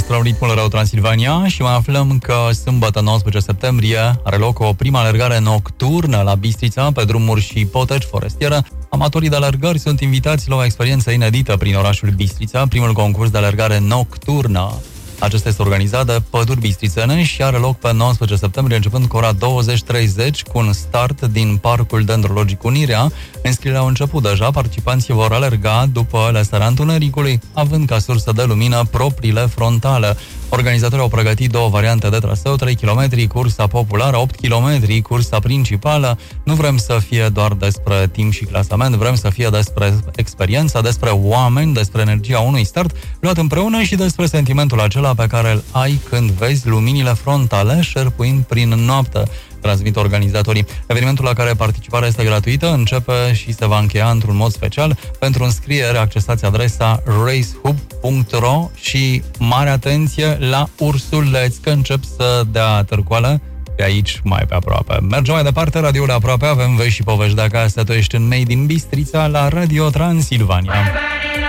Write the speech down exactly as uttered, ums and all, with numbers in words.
la Ritmul Radio Transilvania și mai aflăm că sâmbătă nouăsprezece septembrie are loc o prima alergare nocturnă la Bistrița pe drumuri și poteci forestieră. Amatorii de alergări sunt invitați la o experiență inedită prin orașul Bistrița, primul concurs de alergare nocturnă. Acesta este organizat de Păduri Bistrițene și are loc pe nouăsprezece septembrie, începând cu ora douăzeci treizeci, cu un start din Parcul Dendrologic Unirea. Înscrierea au început deja, participanții vor alerga după lăsarea întunericului, având ca sursă de lumină propriile frontale. Organizatorii au pregătit două variante de traseu, trei kilometri cursa populară, opt kilometri cursa principală. Nu vrem să fie doar despre timp și clasament, vrem să fie despre experiența, despre oameni, despre energia unui start luat împreună și despre sentimentul acela pe care îl ai când vezi luminile frontale șerpuind prin noapte, transmit organizatorii. Evenimentul la care participarea este gratuită începe și se va încheia într-un mod special. Pentru înscriere accesați adresa racehub punct ro și mare atenție la ursuleți, că încep să dea târcoală pe aici, mai pe aproape. Mergem mai departe, radioul aproape, avem vești și povești de acasă. Tu ești în Made in Bistrița la Radio Transilvania.